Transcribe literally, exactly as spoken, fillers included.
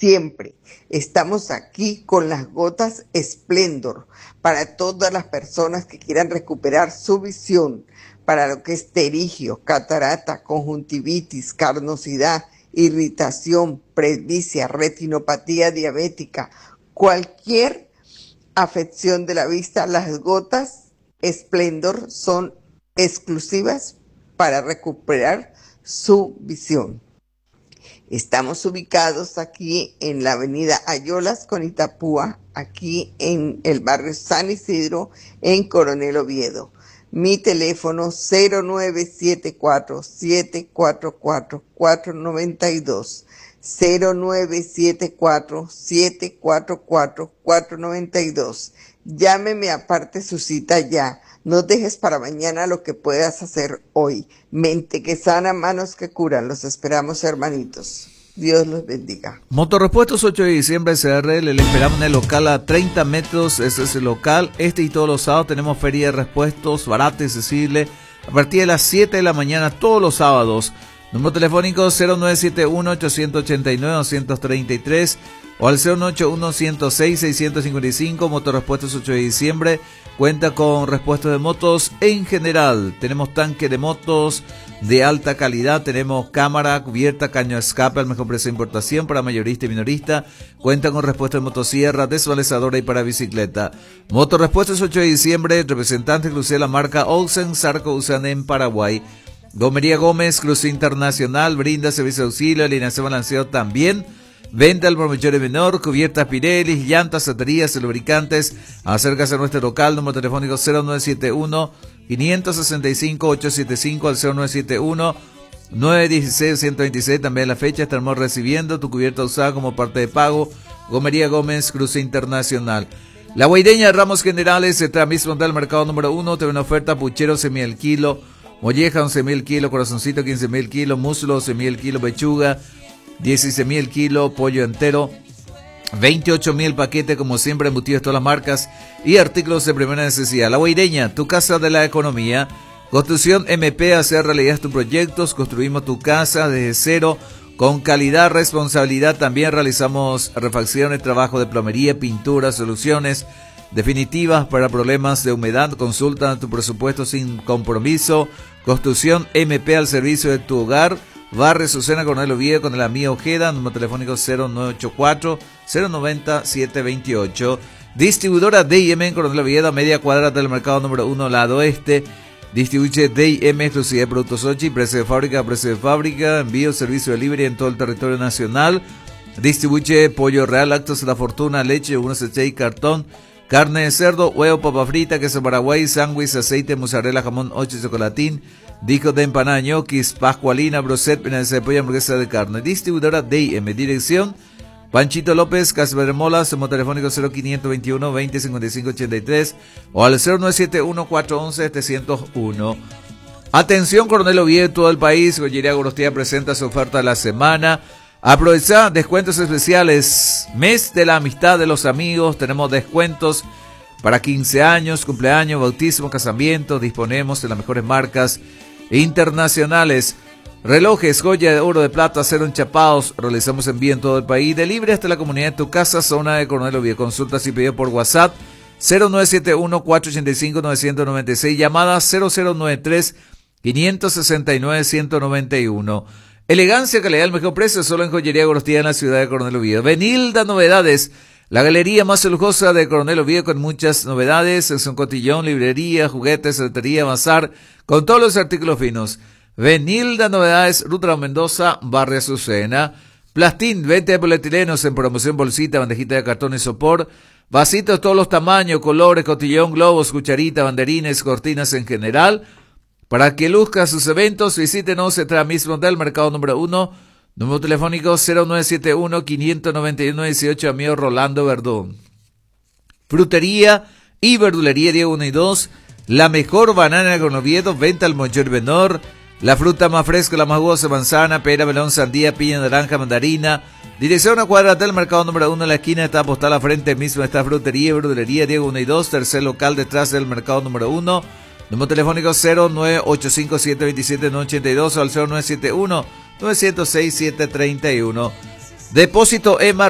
siempre. Estamos aquí con las gotas Splendor para todas las personas que quieran recuperar su visión, para lo que es pterigio, catarata, conjuntivitis, carnosidad, irritación, presbicia, retinopatía diabética, cualquier afección de la vista. Las gotas Splendor son exclusivas para recuperar su visión. Estamos ubicados aquí en la avenida Ayolas con Itapúa, aquí en el barrio San Isidro, en Coronel Oviedo. Mi teléfono cero nueve siete cuatro, siete cuatro cuatro, cuatro nueve dos, cero nueve siete cuatro, siete cuatro cuatro, cuatro nueve dos. Llámeme, aparte su cita ya. No dejes para mañana lo que puedas hacer hoy. Mente que sana, manos que curan. Los esperamos, hermanitos. Dios los bendiga. Motorrepuestos ocho de diciembre C R L, le esperamos en el local a treinta metros. Ese es el local. Este y todos los sábados tenemos feria de repuestos, barata y accesible, a partir de las siete de la mañana todos los sábados. Número telefónico cero nueve siete uno, ocho ocho nueve, dos tres tres o al cero nueve ocho uno, ciento seis, seiscientos cincuenta y cinco. Motorrepuestos ocho de diciembre cuenta con repuestos de motos en general. Tenemos tanque de motos de alta calidad, tenemos cámara, cubierta, caño de escape al mejor precio de importación para mayorista y minorista. Cuenta con repuestos de motosierra, desvalizadora y para bicicleta. Motorrepuestos ocho de diciembre, representante exclusivo de la marca Olsen, Sarco usan en Paraguay. Gomería Gómez, Cruz Internacional, brinda servicio de auxilio, alineación balanceado también. Venta al por mayor y menor, cubiertas Pirelli, llantas, baterías, lubricantes. Acércase a nuestro local, número telefónico cero nueve siete uno, cinco seis cinco, ocho siete cinco al cero nueve siete uno, nueve uno seis, uno dos seis. También la fecha estamos recibiendo tu cubierta usada como parte de pago. Gomería Gómez, Cruz Internacional. La Guaireña de Ramos Generales, detrás mismo del mercado número uno, tiene una oferta puchero semi al kilo, molleja once mil kilos, corazoncito quince mil kilos, muslo once mil kilos, pechuga dieciséis mil kilos, pollo entero veintiocho mil paquetes, como siempre embutidos de todas las marcas y artículos de primera necesidad. La Guaireña, tu casa de la economía. Construcción M P, hacer realidad tus proyectos. Construimos tu casa desde cero con calidad, responsabilidad. También realizamos refacciones, trabajo de plomería, pintura, soluciones definitivas para problemas de humedad. Consulta tu presupuesto sin compromiso. Construcción M P al servicio de tu hogar. Barrio Azucena, Coronel Oviedo, con el amigo Ojeda, número telefónico cero nueve ocho cuatro, cero nueve cero, siete dos ocho. Distribuidora D I M en Coronel Oviedo, a media cuadra del mercado número uno, lado este. Distribuye D I M, exclusividad de productos Sochi, precio de fábrica, precio de fábrica, envío, servicio de delivery en todo el territorio nacional. Distribuye pollo real, lácteos de la fortuna, leche, uno seche y cartón, carne de cerdo, huevo, papa frita, queso paraguay, sándwich, aceite, mozzarella, jamón, ocho y chocolatín. Discos de empanada, ñoquis, pascualina, broset, penas de pollo, hamburguesa de carne. Distribuidora D I M. Dirección Panchito López, Casa Bermola, somos telefónico cero quinientos veintiuno, veinte cincuenta y cinco ochenta y tres o al cero nueve siete uno, cuatro once, setecientos uno. Atención, Coronel Oviedo, todo el país. Joyería Gorostia presenta su oferta de la semana. Aprovecha descuentos especiales. Mes de la amistad de los amigos. Tenemos descuentos para quince años, cumpleaños, bautismo, casamiento. Disponemos de las mejores marcas internacionales. Relojes, joya de oro, de plata, acero enchapados. Realizamos envío en todo el país. Delivery hasta la comunidad de tu casa, zona de Coronel Oviedo. Consultas y pedidos por WhatsApp cero nueve siete uno, cuatro ocho cinco, nueve nueve seis. Llamada cero cero nueve tres, cinco seis nueve, uno uno nueve uno. Elegancia, calidad, el mejor precio solo en Joyería Gorostia en la ciudad de Coronel Oviedo. Benilda Novedades, la galería más lujosa de Coronel Oviedo, con muchas novedades. Es un cotillón, librería, juguetes, ferretería, bazar, con todos los artículos finos. Benilda Novedades, Ruta Mendoza, Barrio Azucena. Plastín, venta de polietilenos en promoción, bolsita, bandejita de cartón y sopor. Vasitos de todos los tamaños, colores, cotillón, globos, cucharita, banderines, cortinas en general. Para que luzca sus eventos, visítenos detrás mismo del mercado número uno. Número telefónico cero nueve siete uno, cinco nueve uno, dieciocho, amigo Rolando Verdún. Frutería y verdulería Diego uno y dos. La mejor banana con Oviedo, venta al mayor y menor. La fruta más fresca, la más jugosa, manzana, pera, melón, sandía, piña, naranja, mandarina. Dirección a cuadra del mercado número uno, en la esquina está postal, a frente mismo está frutería y verdulería Diego uno y dos. Tercer local detrás del mercado número uno. Número telefónico cero nueve ocho cinco siete dos siete nueve ocho dos o al cero nueve siete uno, nueve cero seis, siete tres uno. Depósito Emma,